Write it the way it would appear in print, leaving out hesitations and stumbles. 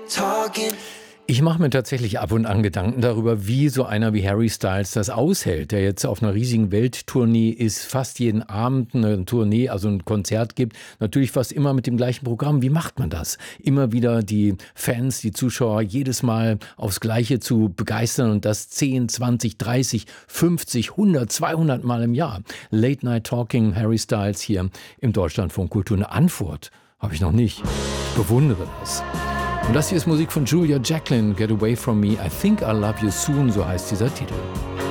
talking. Ich mache mir tatsächlich ab und an Gedanken darüber, wie so einer wie Harry Styles das aushält, der jetzt auf einer riesigen Welttournee ist, fast jeden Abend eine Tournee, also ein Konzert gibt, natürlich fast immer mit dem gleichen Programm. Wie macht man das? Immer wieder die Fans, die Zuschauer jedes Mal aufs Gleiche zu begeistern und das 10, 20, 30, 50, 100, 200 Mal im Jahr. Late Night Talking, Harry Styles hier im Deutschlandfunk Kultur. Eine Antwort habe ich noch nicht. Ich bewundere das. Und das hier ist Musik von Julia Jacqueline, Get Away From Me, I Think I'll Love You Soon, so heißt dieser Titel.